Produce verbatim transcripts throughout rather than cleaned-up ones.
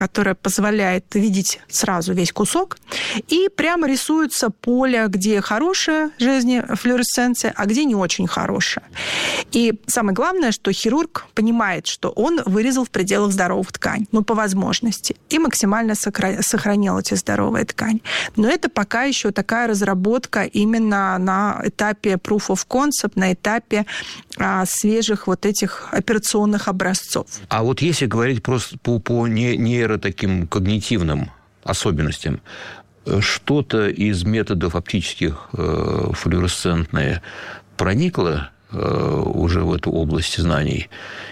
которая позволяет видеть сразу весь кусок, и прямо рисуется поле, где хорошая жизнефлюоресценция, а где не очень хорошая. И самое главное, что хирург понимает, что он вырезал в пределах здоровых тканей, ну, по возможности, и максимально сохранил эти здоровые ткани. Но это пока еще такая разработка именно на этапе proof of concept, на этапе а, свежих вот этих операционных образцов. А вот если говорить просто по, по нейро таким когнитивным особенностям, что-то из методов оптических э, флуоресцентные проникло э, уже в эту область знаний?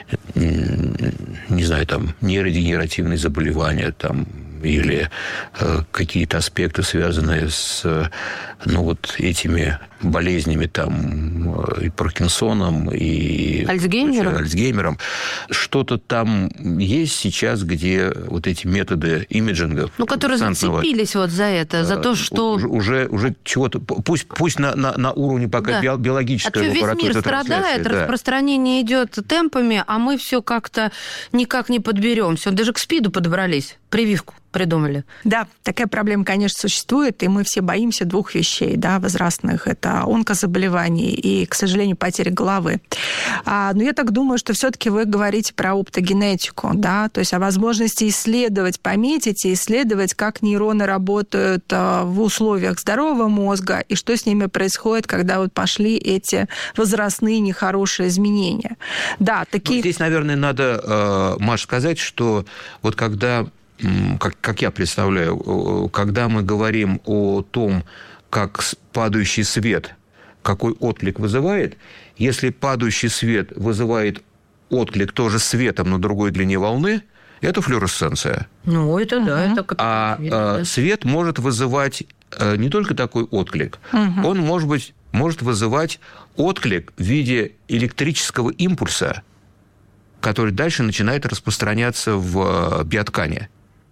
Не знаю, там, нейродегенеративные заболевания, там, или э, какие-то аспекты, связанные с ну, вот этими болезнями, там, и Паркинсоном, и Альцгеймером. Альцгеймером. Что-то там есть сейчас, где вот эти методы имиджинга... Ну, которые зацепились вот за это, за то, что... Уже, уже, уже чего-то... Пусть, пусть на, на, на уровне пока да. биологической а аппаратуры. Весь мир страдает, да. распространение идет темпами, а мы все как-то никак не подберемся. Даже к СПИДу подобрались, прививку придумали. Да, такая проблема, конечно, существует, и мы все боимся двух вещей, да, возрастных. Это онкозаболеваний и, к сожалению, потеря головы. А, но я так думаю, что все-таки вы говорите про оптогенетику, да, то есть о возможности исследовать, пометить и исследовать, как нейроны работают в условиях здорового мозга и что с ними происходит, когда вот пошли эти возрастные нехорошие изменения. Да, такие... Ну, здесь, наверное, надо, Маш, сказать, что вот когда... Как, как я представляю, когда мы говорим о том, как падающий свет, какой отклик вызывает, если падающий свет вызывает отклик тоже светом на другой длине волны, это флуоресценция. Ну, это да. Uh-huh. Это а видно. Свет может вызывать не только такой отклик, uh-huh. он, может быть, может вызывать отклик в виде электрического импульса, который дальше начинает распространяться в биоткани.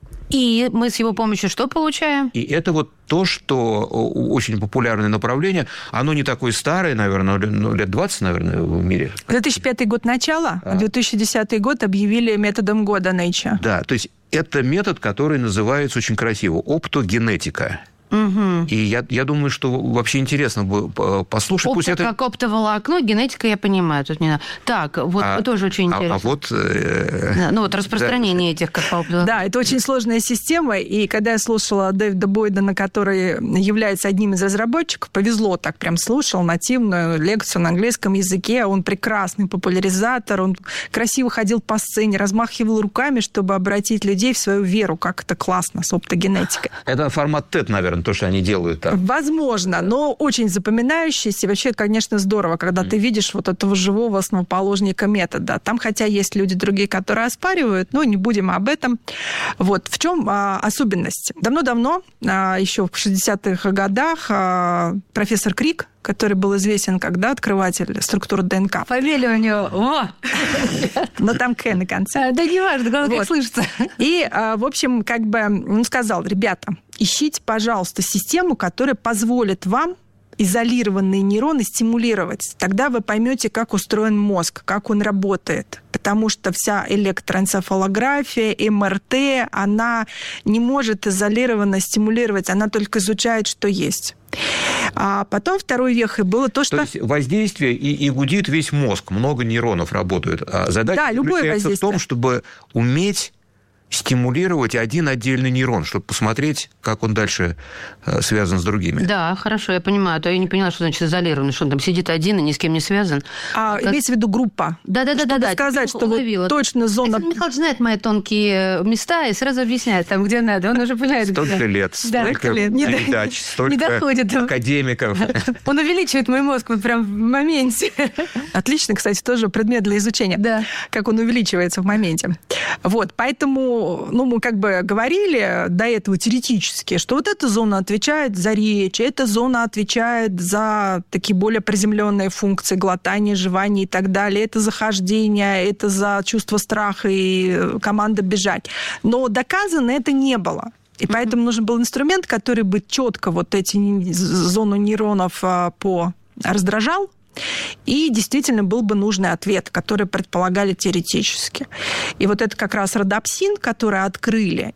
И мы с его помощью что получаем? И это вот то, что очень популярное направление. Оно не такое старое, наверное, лет двадцать, наверное, в мире. две тысячи пятый год начала, а две тысячи десятый год объявили методом года Nature. Да, то есть это метод, который называется очень красиво – оптогенетика. Угу. И я, я думаю, что вообще интересно бы послушать. Опто, Пусть это... как оптоволокно, генетика, я понимаю, тут не надо. Так, вот а, тоже очень интересно. А, а вот... Э... Да, ну вот распространение да. этих, как по оптоволокну. Да, это очень сложная система, и когда я слушала Дэвида Бойдена, который является одним из разработчиков, повезло так, прям слушал нативную лекцию на английском языке, он прекрасный популяризатор, он красиво ходил по сцене, размахивал руками, чтобы обратить людей в свою веру, как это классно с оптогенетикой. Это формат тед, наверное, то, что они делают там. Возможно, но очень запоминающийся. Вообще, конечно, здорово, когда mm. ты видишь вот этого живого основоположника метода. Там, хотя есть люди другие, которые оспаривают, но не будем об этом. Вот. В чем а, особенность? Давно-давно, а, еще в шестидесятых годах, а, профессор Крик, который был известен как да, открыватель структуры ДНК. Фамилия у него... О! Но там К на конце. Да не важно, главное, как слышится. И, в общем, как бы он сказал, ребята, ищите, пожалуйста, систему, которая позволит вам изолированные нейроны стимулировать. Тогда вы поймете, как устроен мозг, как он работает. Потому что вся электроэнцефалография, эм эр тэ, она не может изолированно стимулировать, она только изучает, что есть. А потом второй вехой было то, что... То есть воздействие и, и гудит весь мозг, много нейронов работают. А задача да, заключается в том, чтобы уметь стимулировать один отдельный нейрон, чтобы посмотреть, как он дальше связан с другими. Да, хорошо, я понимаю. А то я не поняла, что значит изолированный, что он там сидит один и ни с кем не связан. А, как... Имеется в виду группа. Да-да-да. Чтобы да, сказать, что вот точно зона... Александр Михайлович знает мои тонкие места и сразу объясняет там, где надо. Он уже понимает, столько где... лет, да, столько лет. передач, столько не доходит. Академиков. Он увеличивает мой мозг вот прям в моменте. Отлично, кстати, тоже предмет для изучения. Да. Как он увеличивается в моменте. Вот, поэтому, ну, мы как бы говорили до этого теоретически, что вот эта зона отвечает за речь, эта зона отвечает за такие более приземленные функции глотания, жевания и так далее, это за хождение, это за чувство страха и команда бежать. Но доказано это не было. И mm-hmm. поэтому нужен был инструмент, который бы четко вот эти зоны нейронов по раздражал, и действительно был бы нужный ответ, который предполагали теоретически. И вот это как раз родопсин, который открыли,